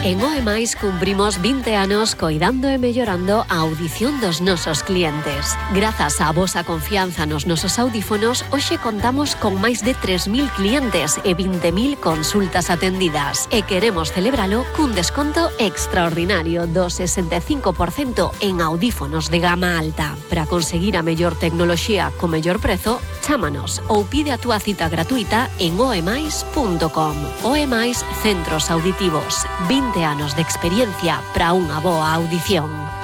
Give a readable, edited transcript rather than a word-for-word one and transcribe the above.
En OEMais cumprimos 20 anos coidando e mellorando a audición dos nosos clientes. Grazas á vosa confianza nos nosos audífonos, hoxe contamos con máis de 3.000 clientes e 20.000 consultas atendidas. E queremos celebralo cun desconto extraordinario do 65% en audífonos de gama alta. Para conseguir a mellor tecnoloxía co mellor prezo, chámanos ou pide a túa cita gratuita en oemais.com. OEMais Centros Auditivos. 20 anos de experiencia para unha boa audición.